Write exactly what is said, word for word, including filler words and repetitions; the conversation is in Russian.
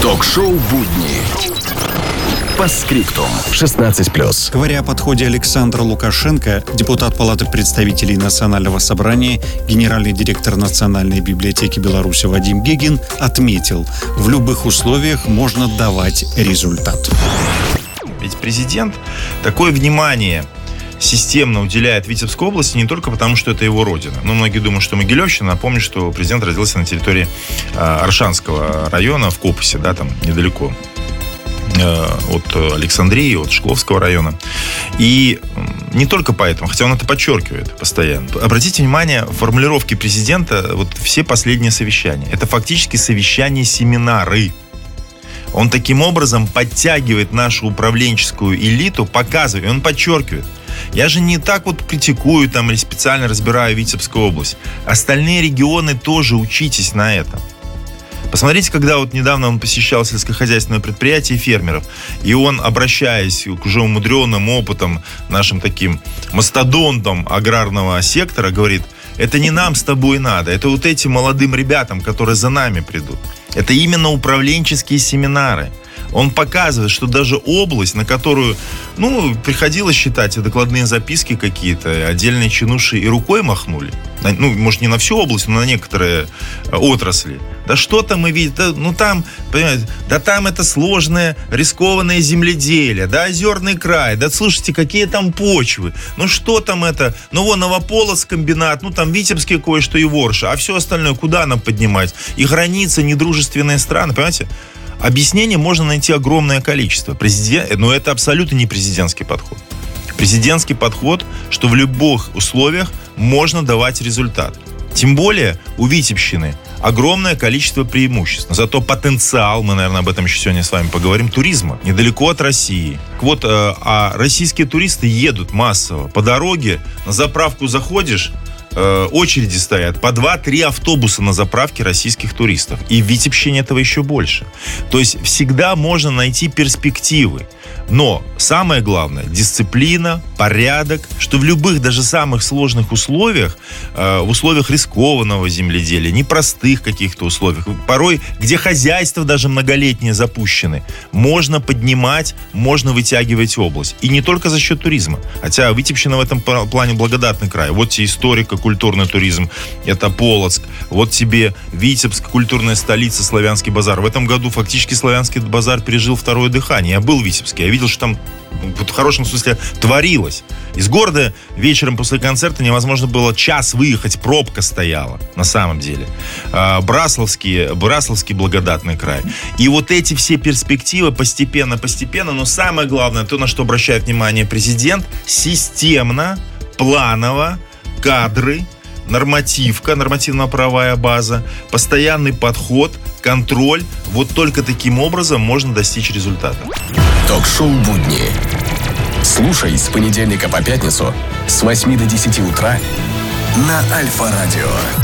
Ток-шоу «Будни». По скриптум. шестнадцать плюс. Говоря о подходе Александра Лукашенко, депутат Палаты представителей Национального собрания, генеральный директор Национальной библиотеки Беларуси Вадим Гегин отметил, в любых условиях можно давать результат. Ведь президент такое внимание системно уделяет Витебской области не только потому, что это его родина. Ну, многие думают, что Могилевщина. Напомню, что президент родился на территории э, Аршанского района, в Копосе, да, там недалеко э, от Александрии, от Шкловского района. И не только поэтому, хотя он это подчеркивает постоянно. Обратите внимание, формулировки президента, вот все последние совещания. Это фактически совещания-семинары. Он таким образом подтягивает нашу управленческую элиту, показывает, он подчеркивает. Я же не так вот критикую там или специально разбираю Витебскую область. Остальные регионы тоже учитесь на этом. Посмотрите, когда вот недавно он посещал сельскохозяйственное предприятие фермеров, и он, обращаясь к уже умудренным опытом, нашим таким мастодонтам аграрного сектора, говорит: это не нам с тобой надо, это вот этим молодым ребятам, которые за нами придут. Это именно управленческие семинары. Он показывает, что даже область, на которую, ну, приходилось считать и докладные записки какие-то, отдельные чинуши и рукой махнули. Ну, может, не на всю область, но на некоторые отрасли. Да что-то мы видим, да, ну там, понимаете, да там это сложное, рискованное земледелие, да, озерный край, да слушайте, какие там почвы, ну что там это, ну вон Новополоцк комбинат, ну там Витебский кое-что и Ворша, а все остальное куда нам поднимать? И границы, недружественные страны, понимаете? Объяснений можно найти огромное количество. Президент, но это абсолютно не президентский подход. Президентский подход, что в любых условиях можно давать результат. Тем более у Витебщины огромное количество преимуществ. Но зато потенциал, мы, наверное, об этом еще сегодня с вами поговорим, туризма. Недалеко от России. Вот, а российские туристы едут массово. По дороге на заправку заходишь, очереди стоят по два-три автобуса на заправке российских туристов. И в Витебщине этого еще больше. То есть всегда можно найти перспективы. Но самое главное — дисциплина, порядок, что в любых, даже самых сложных условиях, э, в условиях рискованного земледелия, непростых каких-то условиях, порой, где хозяйства даже многолетние запущены, можно поднимать, можно вытягивать область. И не только за счет туризма. Хотя Витебщина в этом плане благодатный край. Вот тебе историко-культурный туризм, это Полоцк. Вот тебе Витебск, культурная столица, Славянский базар. В этом году фактически Славянский базар пережил второе дыхание. Я был в Витебске, я видел, что там в хорошем смысле творилось. Из города вечером после концерта невозможно было час выехать, пробка стояла, на самом деле. Брасловский, Брасловский благодатный край. И вот эти все перспективы постепенно-постепенно, но самое главное, то, на что обращает внимание президент, системно, планово, кадры, нормативка, нормативно-правовая база, постоянный подход, контроль. Вот только таким образом можно достичь результата. Ток-шоу «Будни». Слушай с понедельника по пятницу с восьми до десяти утра на Альфа-радио.